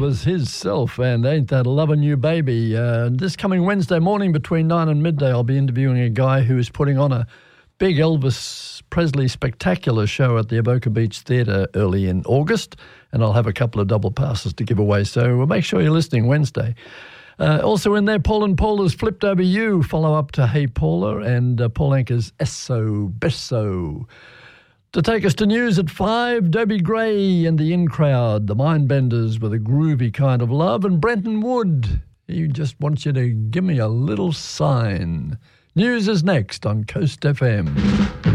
was his self, and Ain't That Lovin' You Baby. This coming Wednesday morning between 9 and midday, I'll be interviewing a guy who is putting on a big Elvis Presley spectacular show at the Avoca Beach Theatre early in August, and I'll have a couple of double passes to give away, so make sure you're listening Wednesday. Also in there, Paul and Paula's Flipped Over You, follow up to Hey Paula, and Paul Anka's Esso Besso. To take us to news at 5, Dobie Gray and the In Crowd, the Mindbenders with a groovy kind of love, and Brenton Wood, he just wants you to give me a little sign. News is next on Coast FM.